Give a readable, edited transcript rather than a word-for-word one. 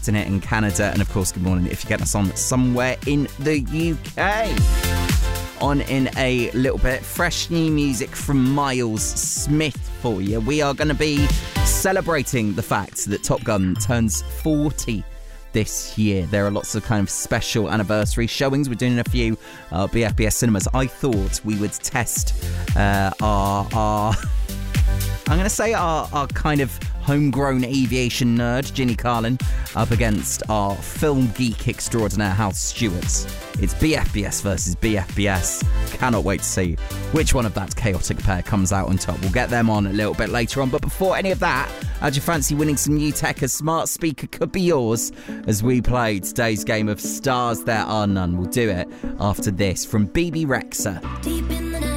getting it in Canada. And of course, good morning if you're getting us on somewhere in the UK. On in a little bit, fresh new music from Miles Smith for you. We are going to be celebrating the fact that Top Gun turns 40 this year. There are lots of kind of special anniversary showings. We're doing a few BFBS cinemas. I thought we would test our I'm going to say our kind of homegrown aviation nerd, Ginny Carlin, up against our film geek extraordinaire, House Stewarts. It's BFBS versus BFBS. Cannot wait to see which one of that chaotic pair comes out on top. We'll get them on a little bit later on. But before any of that, how'd you fancy winning some new tech? A smart speaker could be yours as we play today's game of Stars There Are None. We'll do it after this from BB Rexha. Deep